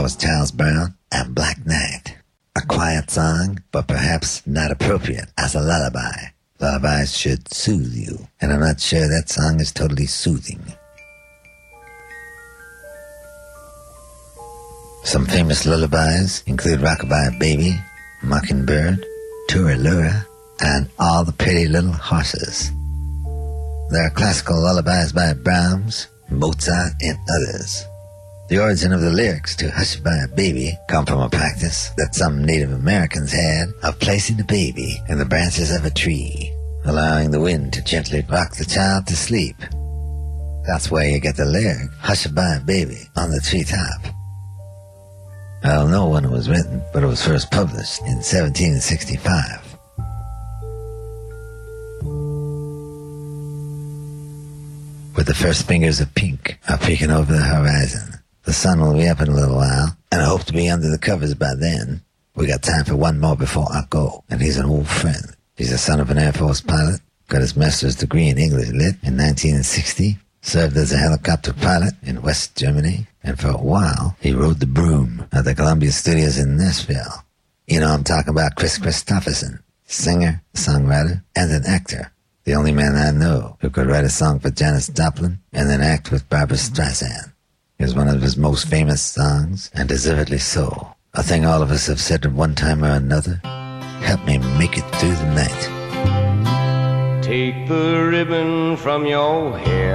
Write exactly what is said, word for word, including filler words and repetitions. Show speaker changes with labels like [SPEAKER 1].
[SPEAKER 1] was Charles Brown and Black Knight. A quiet song, but perhaps not appropriate as a lullaby. Lullabies should soothe you, and I'm not sure that song is totally soothing. Some famous lullabies include Rockabye Baby, Mockingbird, Turalura, and All the Pretty Little Horses. There are classical lullabies by Brahms, Mozart, and others. The origin of the lyrics to Hush-a-Bye Baby come from a practice that some Native Americans had of placing the baby in the branches of a tree, allowing the wind to gently rock the child to sleep. That's where you get the lyric, Hush-a-Bye Baby, on the treetop. I don't know when it was written, but it was first published in seventeen sixty-five. With the first fingers of pink are peeking over the horizon. The sun will be up in a little while, and I hope to be under the covers by then. We got time for one more before I go, and he's an old friend. He's the son of an Air Force pilot, got his master's degree in English Lit in nineteen sixty, served as a helicopter pilot in West Germany, and for a while he rode the broom at the Columbia Studios in Nashville. You know I'm talking about Chris Christopherson, singer, songwriter, and an actor. The only man I know who could write a song for Janis Joplin and then act with Barbra Streisand. Is one of his most famous songs, and deservedly so. A thing all of us have said at one time or another. Help me make it through the night.
[SPEAKER 2] Take the ribbon from your hair,